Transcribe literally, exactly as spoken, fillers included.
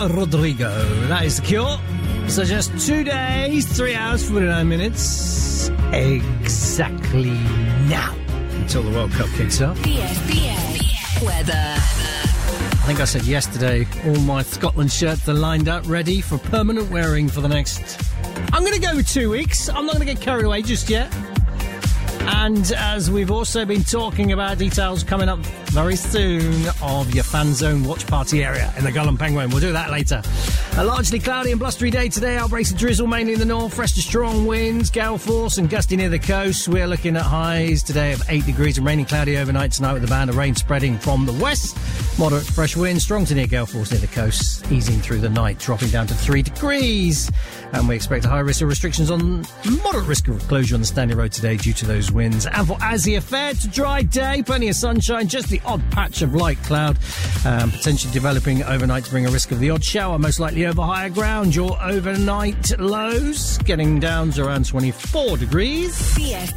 Rodrigo. That is The Cure. So just two days, three hours, forty-nine minutes. Exactly now. Until the World Cup kicks off. B S B S weather. I think I said yesterday, all my Scotland shirts are lined up, ready for permanent wearing for the next... I'm going to go with two weeks. I'm not going to get carried away just yet. And as we've also been talking about, details coming up very soon of your fan zone watch party area in the Gull and Penguin. We'll do that later. A largely cloudy and blustery day today. Outbreaks of drizzle mainly in the north. Fresh to strong winds, gale force and gusty near the coast. We're looking at highs today of eight degrees and rainy cloudy overnight tonight with a band of rain spreading from the west. Moderate fresh winds, strong to near gale force near the coast, easing through the night, dropping down to three degrees. And we expect a high risk of restrictions on moderate risk of closure on the Stanley Road today due to those winds. And for Azia, fair to dry day, plenty of sunshine, just the odd patch of light cloud, um, potentially developing overnight to bring a risk of the odd shower, most likely over higher ground. Your overnight lows getting down to around twenty-four degrees. B S